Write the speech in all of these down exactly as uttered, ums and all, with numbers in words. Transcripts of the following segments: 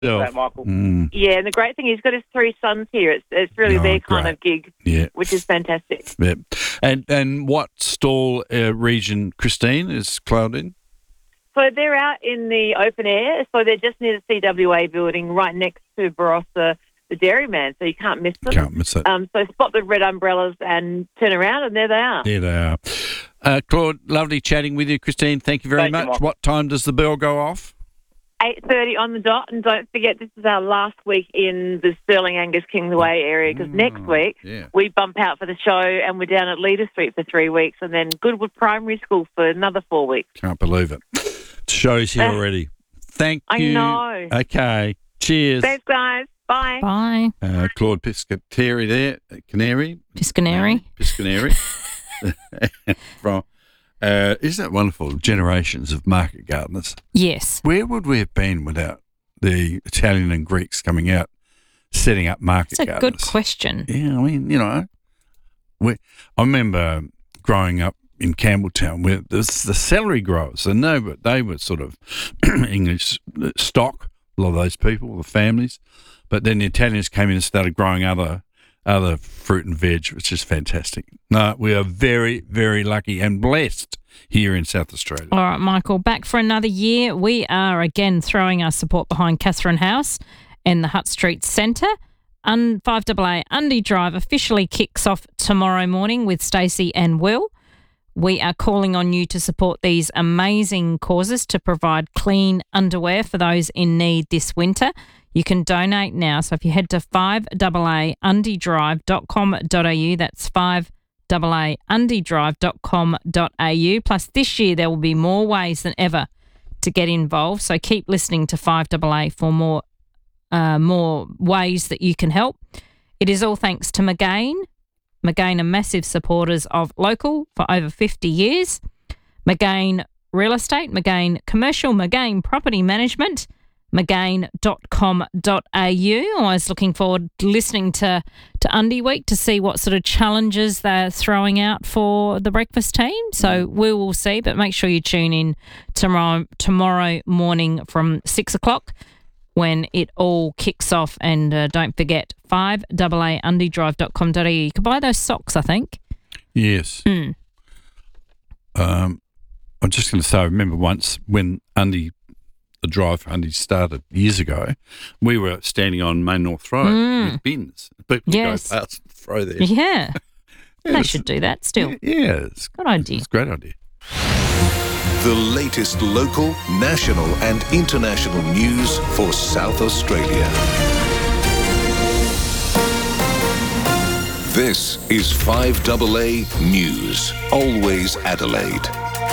that, Michael. Mm. Yeah, and the great thing is he's got his three sons here. It's it's really Oh, their kind great. of gig, Yeah. which is fantastic. Yeah. And and what stall uh, region, Christine, is Cloud in? So they're out in the open air. So they're just near the C W A building, right next to Barossa, the Dairyman. So you can't miss them. Can't miss it. Um, so spot the red umbrellas and turn around, and there they are. There they are. Uh, Claude, lovely chatting with you. Christine, thank you very Thank you, much. Mark. What time does the bell go off? eight thirty on the dot, and don't forget this is our last week in the Stirling Angus Kingsway area, because next week yeah. we bump out for the show and we're down at Leader Street for three weeks and then Goodwood Primary School for another four weeks. Can't believe it. The show's here already. Thank I you. know. Okay. Cheers. Thanks, guys. Bye. Bye. Uh, Claude Piscateri there, Canary. Piscaneri. Piscaneri. From, uh, isn't that wonderful? Generations of market gardeners. Yes. Where would we have been without the Italian and Greeks coming out, setting up market That's a gardens? good question. Yeah, I mean, you know, we, I remember growing up in Campbelltown where there's the celery growers, and they were, they were sort of English stock, a lot of those people, the families, but then the Italians came in and started growing other other fruit and veg, which is fantastic. No, we are very, very lucky and blessed here in South Australia. All right, Michael, back for another year. We are again throwing our support behind Catherine House and the Hutt Street Centre. Un- five A A Undy Drive officially kicks off tomorrow morning with Stacey and Will. We are calling on you to support these amazing causes to provide clean underwear for those in need this winter. You can donate now. So if you head to five A A undy drive dot com dot a u, that's five A A undy drive dot com dot a u. Plus this year there will be more ways than ever to get involved. So keep listening to five A A for more uh, more ways that you can help. It is all thanks to McGain. McGain are massive supporters of local for over fifty years. McGain Real Estate, McGain Commercial, McGain Property Management, McGain dot com dot a u. I was looking forward to listening to, to Undy Week to see what sort of challenges they're throwing out for the breakfast team. So we will see, but make sure you tune in tomorrow, tomorrow morning from six o'clock when it all kicks off. And uh, don't forget, five A A undy drive dot com dot a u. You can buy those socks, I think. Yes. Mm. Um, I'm just going to say, I remember once when Undy, the drive for Undy started years ago, we were standing on Main North Road Mm. with bins. People Yes. go past and throw there. Yeah. Yeah, They it's- should do that still. Yeah, it's, Good idea. it's a great idea. The latest local, national and international news for South Australia. This is five A A News, always Adelaide.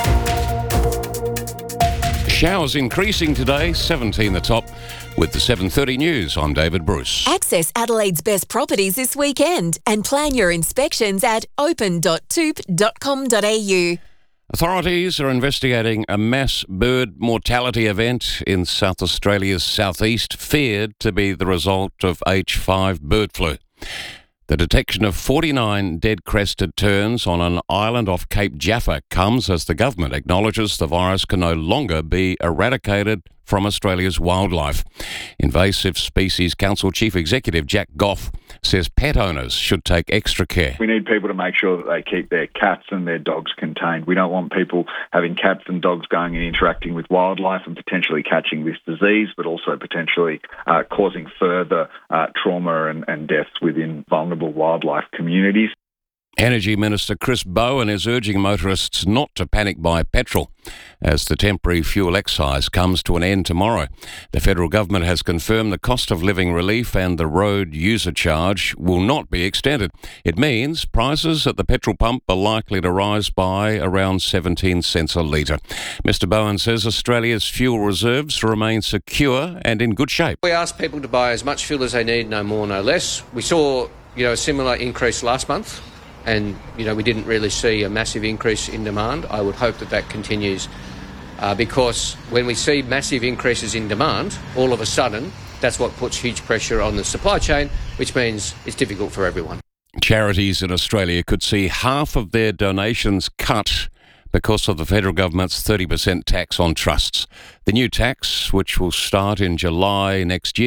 Showers increasing today, seventeen the top. With the seven thirty news, I'm David Bruce. Access Adelaide's best properties this weekend and plan your inspections at open dot toop dot com dot a u. Authorities are investigating a mass bird mortality event in South Australia's southeast, feared to be the result of H five bird flu. The detection of forty-nine dead crested terns on an island off Cape Jaffa comes as the government acknowledges the virus can no longer be eradicated from Australia's wildlife. Invasive Species Council Chief Executive Jack Goff says pet owners should take extra care. We need people to make sure that they keep their cats and their dogs contained. We don't want people having cats and dogs going and interacting with wildlife and potentially catching this disease, but also potentially uh, causing further uh, trauma and, and deaths within vulnerable wildlife communities. Energy Minister Chris Bowen is urging motorists not to panic buy petrol as the temporary fuel excise comes to an end tomorrow. The federal government has confirmed the cost of living relief and the road user charge will not be extended. It means prices at the petrol pump are likely to rise by around seventeen cents a litre. Mister Bowen says Australia's fuel reserves remain secure and in good shape. We ask people to buy as much fuel as they need, no more, no less. We saw, you know, a similar increase last month. And, you know, we didn't really see a massive increase in demand. I would hope that that continues uh, because when we see massive increases in demand, all of a sudden, that's what puts huge pressure on the supply chain, which means it's difficult for everyone. Charities in Australia could see half of their donations cut because of the federal government's thirty percent tax on trusts. The new tax, which will start in July next year,